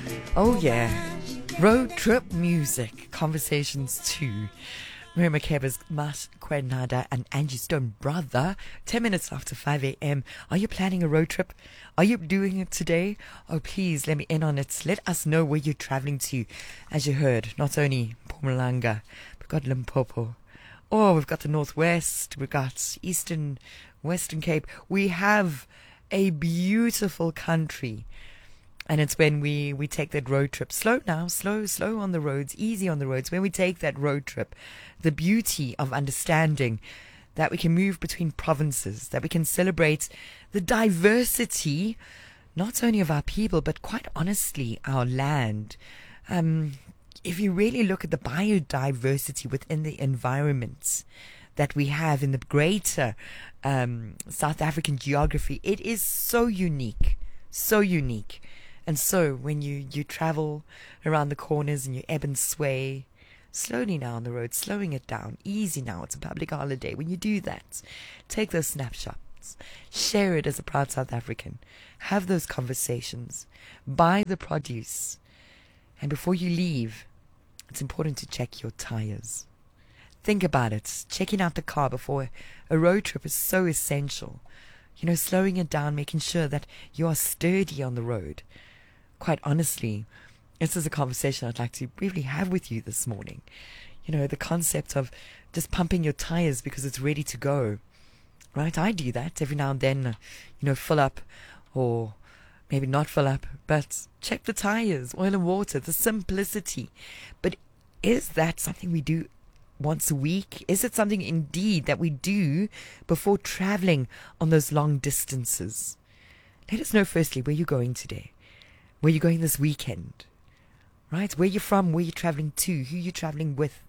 Oh yeah, road trip music, conversations too. Mary McKeba's Mas Kwenada and Angie Stone brother. 10 minutes after 5 a.m. Are you planning a road trip? Are you doing it today? Oh, please let me in on it. Let us know where you're traveling to. As you heard, not only Mpumalanga, we've got Limpopo. Oh, we've got the Northwest. We've got Eastern, Western Cape. We have a beautiful country. And it's when we take that road trip. Slow now, slow on the roads, easy on the roads. When we take that road trip, the beauty of understanding that we can move between provinces, that we can celebrate the diversity, not only of our people, but quite honestly, our land. If you really look at the biodiversity within the environments that we have in the greater South African geography, it is so unique, so unique. And so when you travel around the corners and you ebb and sway, slowly now on the road, slowing it down, easy now, it's a public holiday. When you do that, take those snapshots, share it as a proud South African, have those conversations, buy the produce. And before you leave, it's important to check your tires. Think about it. Checking out the car before a road trip is so essential. You know, slowing it down, making sure that you are sturdy on the road. Quite honestly, this is a conversation I'd like to briefly have with you this morning. You know, the concept of just pumping your tires because it's ready to go. Right? I do that every now and then, fill up or maybe not fill up, but check the tires, oil and water, the simplicity. But is that something we do once a week? Is it something indeed that we do before traveling on those long distances? Let us know firstly where you're going today. Where you're going this weekend, right? Where you're from, where you're traveling to, who you're traveling with.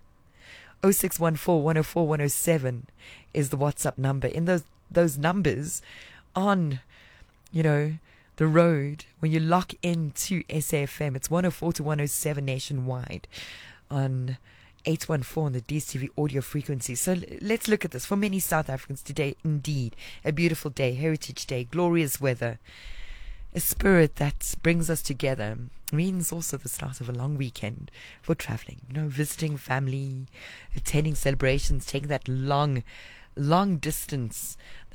0614 104 107 is the WhatsApp number. In those numbers on, the road, when you lock into SAFM, it's 104 to 107 nationwide on 814 on the DSTV audio frequency. So let's look at this. For many South Africans today, indeed, a beautiful day, Heritage Day, glorious weather. A spirit that brings us together means also the start of a long weekend for traveling, visiting family, attending celebrations, taking that long distance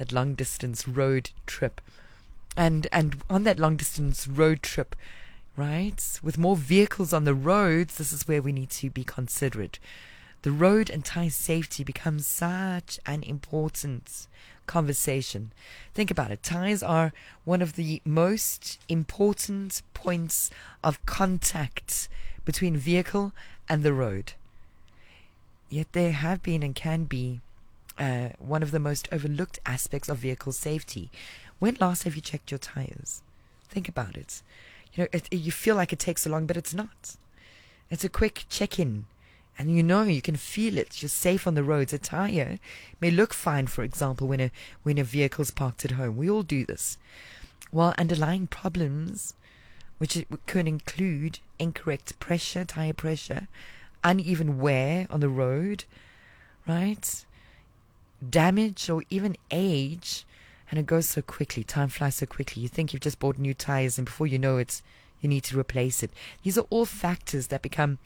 road trip. And on that long distance road trip, right, with more vehicles on the roads, this is where we need to be considerate. The road and tire safety becomes such an important conversation. Think about it. Tires are one of the most important points of contact between vehicle and the road. Yet they have been and can be one of the most overlooked aspects of vehicle safety. When last have you checked your tires? Think about it. You feel like it takes so long, but it's not. It's a quick check-in. And you can feel it. You're safe on the roads. A tire may look fine, for example, when a vehicle's parked at home. We all do this. While underlying problems, which could include incorrect pressure, tire pressure, uneven wear on the road, right? Damage or even age, and it goes so quickly. Time flies so quickly. You think you've just bought new tires, and before you know it, you need to replace it. These are all factors that become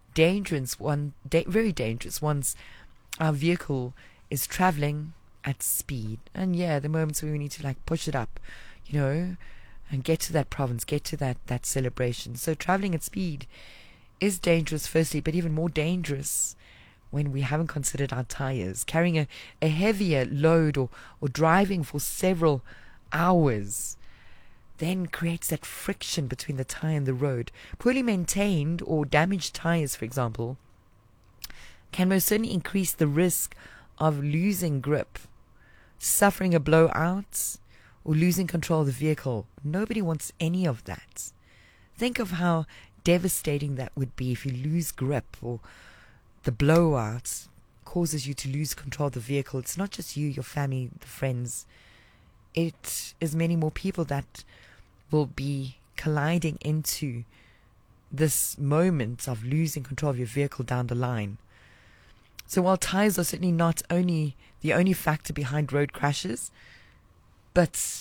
very dangerous once our vehicle is traveling at speed. And the moments where we need to push it up, and get to that province, get to that celebration. So traveling at speed is dangerous firstly, but even more dangerous when we haven't considered our tires. Carrying a heavier load or driving for several hours then creates that friction between the tire and the road. Poorly maintained or damaged tires, for example, can most certainly increase the risk of losing grip, suffering a blowout, or losing control of the vehicle. Nobody wants any of that. Think of how devastating that would be if you lose grip or the blowout causes you to lose control of the vehicle. It's not just you, your family, the friends. It is many more people that will be colliding into this moment of losing control of your vehicle down the line. So while tires are certainly not only the only factor behind road crashes, but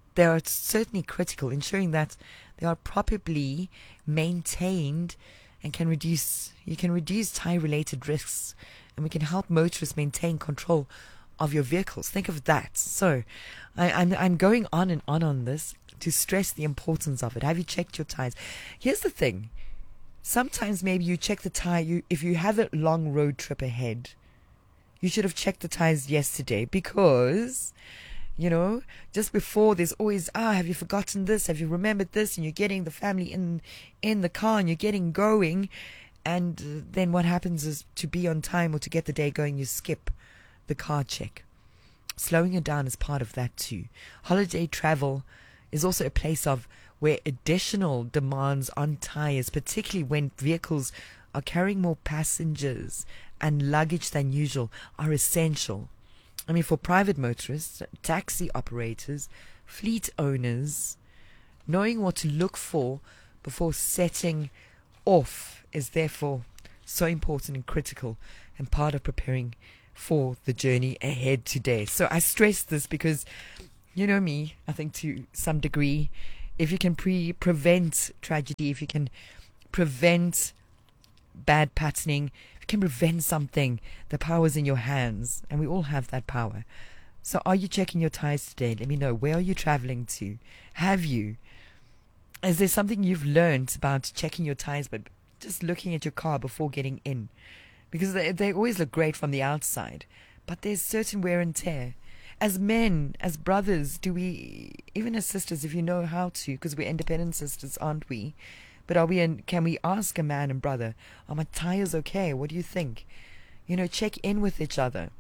they are certainly critical, ensuring that they are properly maintained and you can reduce tire-related risks, and we can help motorists maintain control of your vehicles. Think of that. So I'm going on and on this to stress the importance of it. Have you checked your tires? Here's the thing. Sometimes maybe you check the tire, if you have a long road trip ahead, you should have checked the tires yesterday, because, you know, just before there's always, have you forgotten this? Have you remembered this? And you're getting the family in the car and you're getting going. And then what happens is, to be on time or to get the day going, you skip the car check. Slowing it down is part of that too. Holiday travel is also a place of where additional demands on tires, particularly when vehicles are carrying more passengers and luggage than usual, are essential. I mean, for private motorists, taxi operators, fleet owners, knowing what to look for before setting off is therefore so important and critical, and part of preparing for the journey ahead today. So I stress this because, you know me, I think to some degree, if you can prevent tragedy, if you can prevent bad patterning, if you can prevent something, the power is in your hands, and we all have that power. So are you checking your tires today? Let me know. Where are you traveling to? Have you? Is there something you've learned about checking your tires, but just looking at your car before getting in? Because they always look great from the outside, but there's certain wear and tear. As men, as brothers, do we, even as sisters, if you know how to, because we're independent sisters, aren't we? But can we ask a man and brother, are my tires okay? What do you think? You know, check in with each other.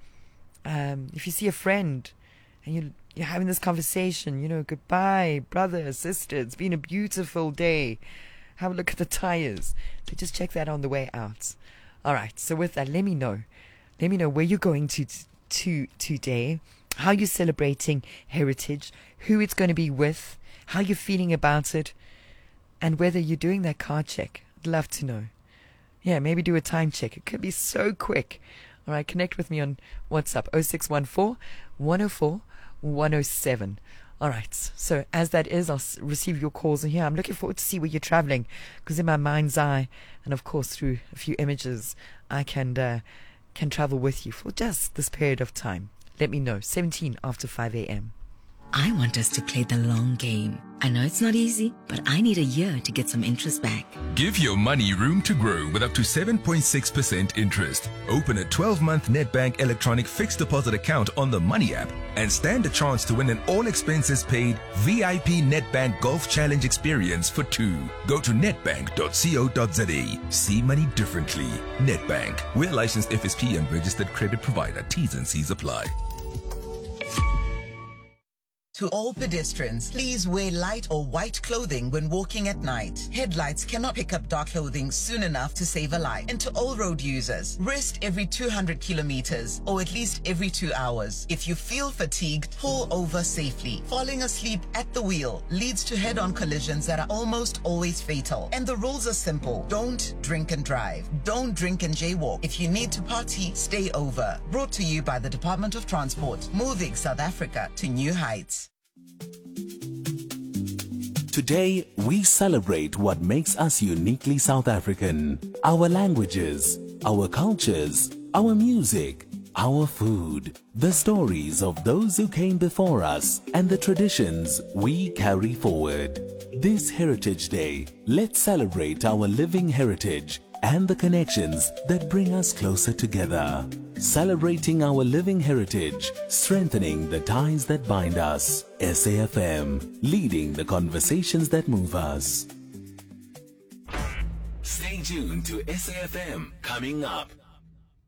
If you see a friend and you're having this conversation, you know, goodbye, brother, sister, it's been a beautiful day. Have a look at the tires. So just check that on the way out. All right, so with that, let me know. Let me know where you're going to today, how you're celebrating heritage, who it's going to be with, how you're feeling about it, and whether you're doing that car check. I'd love to know. Yeah, maybe do a time check. It could be so quick. All right, connect with me on WhatsApp, 0614 104 107. All right, so as that is, I'll receive your calls. And here, I'm looking forward to see where you're traveling, because in my mind's eye, and of course through a few images, I can travel with you for just this period of time. Let me know. 17 after 5 a.m. I want us to play the long game. I know it's not easy, but I need a year to get some interest back. Give your money room to grow with up to 7.6% interest. Open a 12-month Nedbank electronic fixed deposit account on the Money app and stand a chance to win an all-expenses-paid VIP Nedbank Golf Challenge experience for 2. Go to nedbank.co.za. See money differently. Nedbank. We're licensed FSP and registered credit provider. T's and C's apply. To all pedestrians, please wear light or white clothing when walking at night. Headlights cannot pick up dark clothing soon enough to save a life. And to all road users, rest every 200 kilometers or at least every 2 hours. If you feel fatigued, pull over safely. Falling asleep at the wheel leads to head-on collisions that are almost always fatal. And the rules are simple. Don't drink and drive. Don't drink and jaywalk. If you need to party, stay over. Brought to you by the Department of Transport, moving South Africa to new heights. Today, we celebrate what makes us uniquely South African. Our languages, our cultures, our music, our food, the stories of those who came before us, and the traditions we carry forward. This Heritage Day, let's celebrate our living heritage and the connections that bring us closer together. Celebrating our living heritage, strengthening the ties that bind us. SAFM, leading the conversations that move us. Stay tuned to SAFM. Coming up,